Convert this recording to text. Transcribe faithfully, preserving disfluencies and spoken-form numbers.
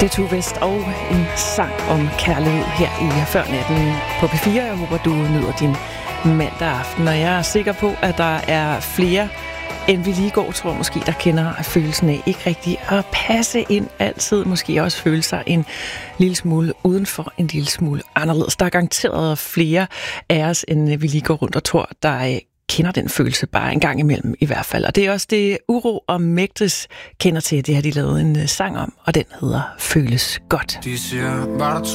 Det er Tue West og en sang om kærlighed her i Før Natten på P fire. Jeg håber, du nyder din mandag aften, og jeg er sikker på, at der er flere, end vi lige går, tror måske, der kender følelsen af ikke rigtig at passe ind altid. Måske også føle sig en lille smule udenfor, en lille smule anderledes. Der er garanteret flere af os, end vi lige går rundt og tror, der kender den følelse bare en gang imellem i hvert fald. Og det er også det, Uro og Mægtes kender til. Det har de lavet en sang om, og den hedder Føles Godt. De siger,